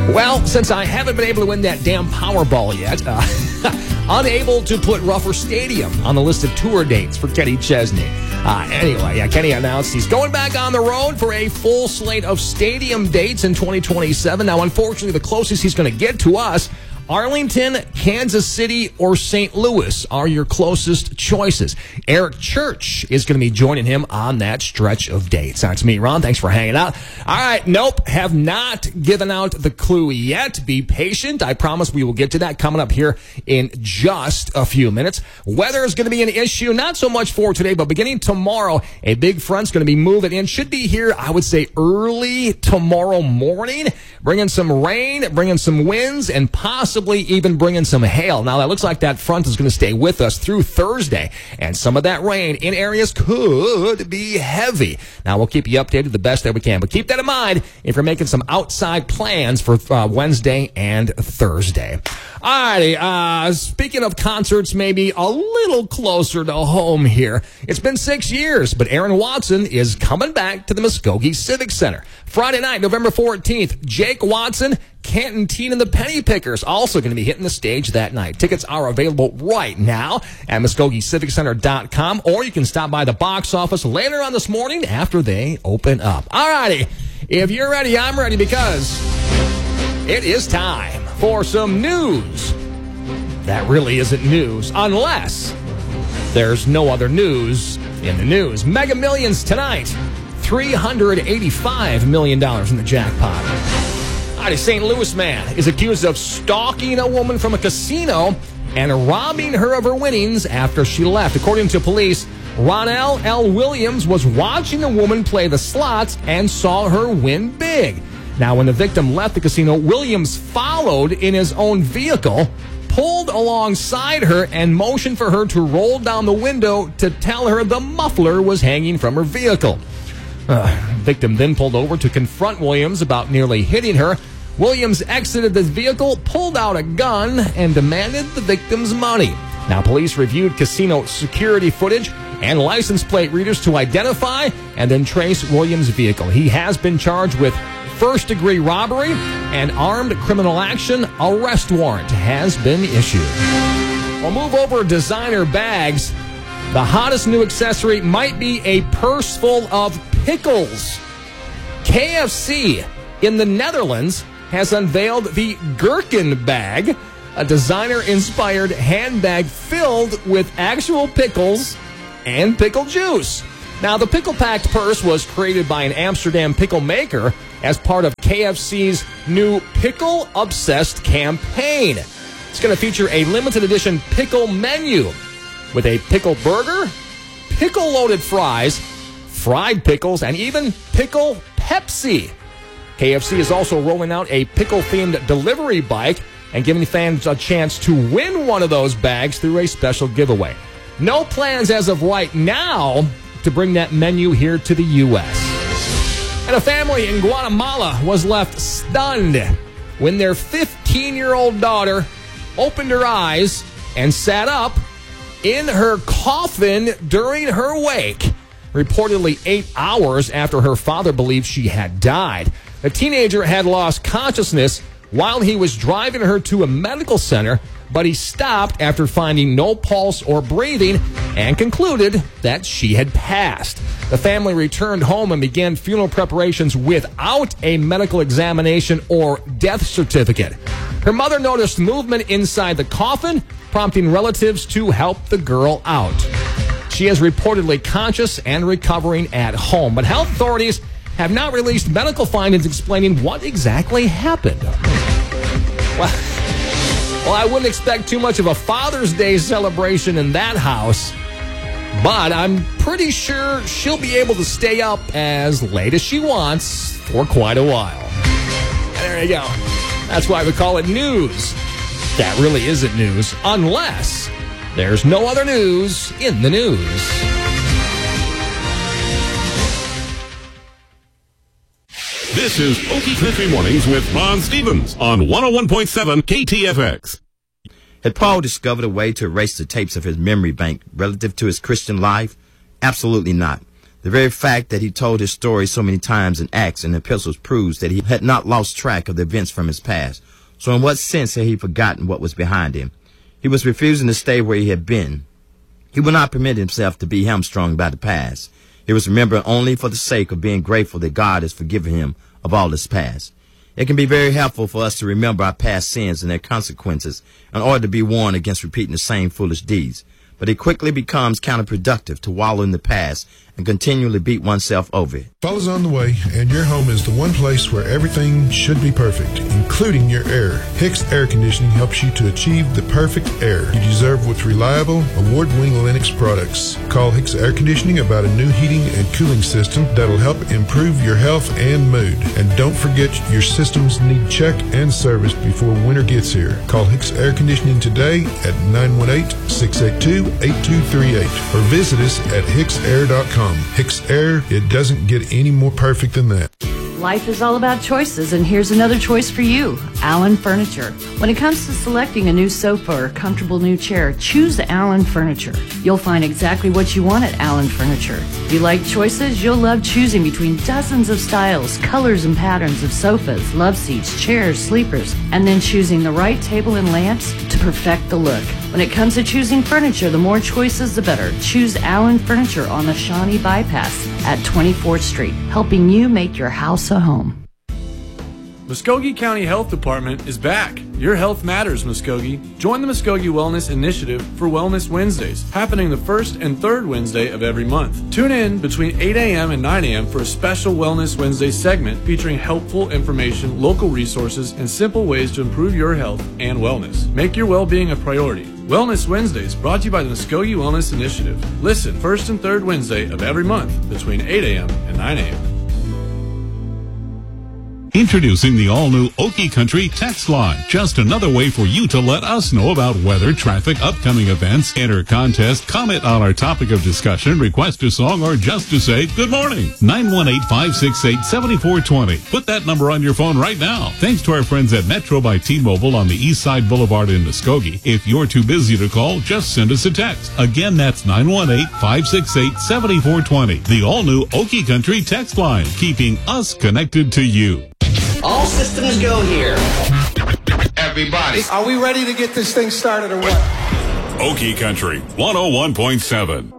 Well, since I haven't been able to win that damn Powerball yet, unable to put Ruffer Stadium on the list of tour dates for Kenny Chesney. Anyway, Kenny announced he's going back on the road for a full slate of stadium dates in 2027. Now, unfortunately, the closest he's going to get to us, Arlington, Kansas City, or St. Louis are your closest choices. Eric Church is going to be joining him on that stretch of dates. That's me, Ron. Thanks for hanging out. All right. Nope. Have not given out the clue yet. Be patient. I promise we will get to that coming up here in just a few minutes. Weather is going to be an issue. Not so much for today, but beginning tomorrow, a big front's going to be moving in. Should be here, I would say, early tomorrow morning. Bringing some rain, bringing some winds, and possibly even bringing some hail. Now, that looks like that front is going to stay with us through Thursday, and some of that rain in areas could be heavy. Now, we'll keep you updated the best that we can, but keep that in mind if you're making some outside plans for Wednesday and Thursday. All righty, speaking of concerts, maybe a little closer to home here. It's been 6 years, but Aaron Watson is coming back to the Muskogee Civic Center. Friday night, November 14th, Jake Watson, Canton Teen and the Penny Pickers also going to be hitting the stage that night. Tickets are available right now at MuskogeeCivicCenter.com, or you can stop by the box office later on this morning after they open up. All righty, if you're ready, I'm ready, because it is time for some news. That really isn't news, unless there's no other news in the news. Mega Millions tonight. $385 million in the jackpot. A St. Louis man is accused of stalking a woman from a casino and robbing her of her winnings after she left. According to police, Ronell L. Williams was watching the woman play the slots and saw her win big. Now, when the victim left the casino, Williams followed in his own vehicle, pulled alongside her, and motioned for her to roll down the window to tell her the muffler was hanging from her vehicle. Victim then pulled over to confront Williams about nearly hitting her. Williams exited the vehicle, pulled out a gun, and demanded the victim's money. Now, police reviewed casino security footage and license plate readers to identify and then trace Williams' vehicle. He has been charged with first-degree robbery and armed criminal action. Arrest warrant has been issued. We'll move over designer bags. The hottest new accessory might be a purse full of pickles. KFC in the Netherlands has unveiled the Gherkin bag, a designer-inspired handbag filled with actual pickles and pickle juice. Now, the pickle-packed purse was created by an Amsterdam pickle maker as part of KFC's new Pickle Obsessed campaign. It's going to feature a limited edition pickle menu with a pickle burger, pickle-loaded fries, fried pickles, and even pickle Pepsi. KFC is also rolling out a pickle-themed delivery bike and giving fans a chance to win one of those bags through a special giveaway. No plans as of right now to bring that menu here to the U.S. And a family in Guatemala was left stunned when their 15-year-old daughter opened her eyes and sat up in her coffin during her wake, reportedly 8 hours after her father believed she had died. The teenager had lost consciousness while he was driving her to a medical center, but he stopped after finding no pulse or breathing and concluded that she had passed. The family returned home and began funeral preparations without a medical examination or death certificate. Her mother noticed movement inside the coffin, prompting relatives to help the girl out. She is reportedly conscious and recovering at home, but health authorities have not released medical findings explaining what exactly happened. Well, I wouldn't expect too much of a Father's Day celebration in that house, but I'm pretty sure she'll be able to stay up as late as she wants for quite a while. There you go. That's why we call it news. That really isn't news, unless there's no other news in the news. This is Okie Country Mornings with Ron Stevens on 101.7 KTFX. Had Paul discovered a way to erase the tapes of his memory bank relative to his Christian life? Absolutely not. The very fact that he told his story so many times in acts and epistles proves that he had not lost track of the events from his past. So in what sense had he forgotten what was behind him? He was refusing to stay where he had been. He would not permit himself to be hamstrung by the past. He was remembered only for the sake of being grateful that God has forgiven him of all his past. It can be very helpful for us to remember our past sins and their consequences in order to be warned against repeating the same foolish deeds. But it quickly becomes counterproductive to wallow in the past and continually beat oneself over it. Fall is on the way, and your home is the one place where everything should be perfect, including your air. Hicks Air Conditioning helps you to achieve the perfect air you deserve with reliable, award-winning Lennox products. Call Hicks Air Conditioning about a new heating and cooling system that'll help improve your health and mood. And don't forget, your systems need check and service before winter gets here. Call Hicks Air Conditioning today at 918-682-8238 or visit us at hicksair.com. Hicks Air, it doesn't get any more perfect than that. Life is all about choices, and here's another choice for you, Allen Furniture. When it comes to selecting a new sofa or comfortable new chair, choose Allen Furniture. You'll find exactly what you want at Allen Furniture. If you like choices, you'll love choosing between dozens of styles, colors, and patterns of sofas, love seats, chairs, sleepers, and then choosing the right table and lamps to perfect the look. When it comes to choosing furniture, the more choices, the better. Choose Allen Furniture on the Shawnee Bypass at 24th Street, helping you make your house a home. Muskogee County Health Department is back. Your health matters, Muskogee. Join the Muskogee Wellness Initiative for Wellness Wednesdays, happening the first and third Wednesday of every month. Tune in between 8 a.m. and 9 a.m. for a special Wellness Wednesday segment featuring helpful information, local resources, and simple ways to improve your health and wellness. Make your well-being a priority. Wellness Wednesdays, brought to you by the Muskogee Wellness Initiative. Listen first and third Wednesday of every month between 8 a.m. and 9 a.m. Introducing the all-new Okie Country text line. Just another way for you to let us know about weather, traffic, upcoming events, enter contest, comment on our topic of discussion, request a song, or just to say good morning. 918-568-7420. Put that number on your phone right now. Thanks to our friends at Metro by T-Mobile on the East Side Boulevard in Muskogee. If you're too busy to call, just send us a text. Again, that's 918-568-7420. The all-new Okie Country text line, keeping us connected to you. All systems go here. Everybody. Are we ready to get this thing started or what? Okie Country 101.7.